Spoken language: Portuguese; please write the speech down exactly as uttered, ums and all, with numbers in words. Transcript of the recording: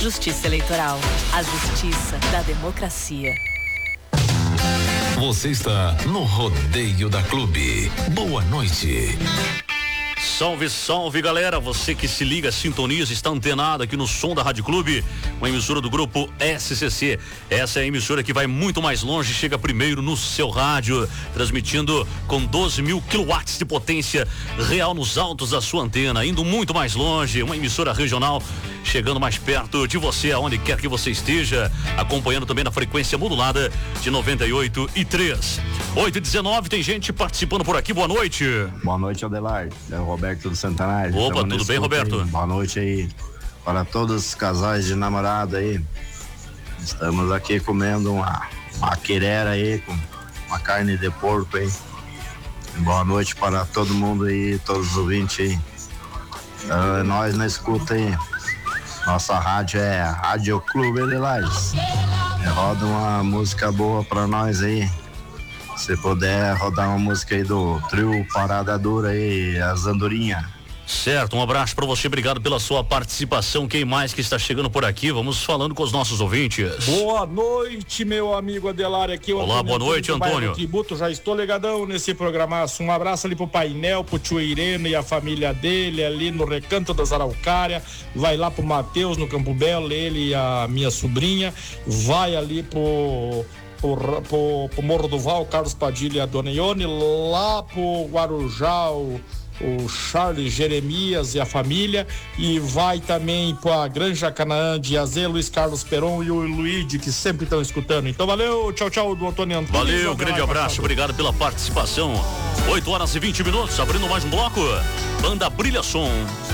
Justiça Eleitoral. A justiça da democracia. Você está no Rodeio da Clube. Boa noite. Salve, salve, galera, você que se liga, sintoniza, está antenado aqui no som da Rádio Clube, uma emissora do grupo S C C. Essa é a emissora que vai muito mais longe, chega primeiro no seu rádio, transmitindo com doze mil quilowatts de potência real nos altos da sua antena, indo muito mais longe, uma emissora regional, chegando mais perto de você, aonde quer que você esteja, acompanhando também na frequência modulada de noventa e oito e três. oito e dezenove, tem gente participando por aqui, boa noite. Boa noite, Adelar. É o Roberto do Centenário. Opa, tudo bem, Roberto? Aí. Boa noite aí para todos os casais de namorado aí. Estamos aqui comendo uma, uma querera aí com uma carne de porco aí. Boa noite para todo mundo aí, todos os ouvintes aí. É nós na escuta aí. Nossa rádio é Rádio Clube de Lages. Roda uma música boa para nós aí. Se puder rodar uma música aí do trio Parada Dura aí, as Andorinhas. Certo, um abraço para você, obrigado pela sua participação. Quem mais que está chegando por aqui? Vamos falando com os nossos ouvintes. Boa noite, meu amigo Adelar, aqui. Olá, boa noite, Antônio. Tributo, já estou ligadão nesse programaço. Um abraço ali pro painel, pro tio Irene e a família dele ali no Recanto das Araucárias. Vai lá pro Matheus no Campo Belo, ele e a minha sobrinha. Vai ali pro Pro, pro, pro Morro do Val, Carlos Padilha e a Dona Ione, lá pro Guarujá, o, o Charles Jeremias e a família, e vai também pra Granja Canaã de Azê, Luiz Carlos Peron e o Luigi, que sempre estão escutando. Então valeu, tchau, tchau do Antônio Antônio. Valeu, grande abraço, obrigado pela participação. oito horas e vinte minutos, abrindo mais um bloco. Banda Brilha Som.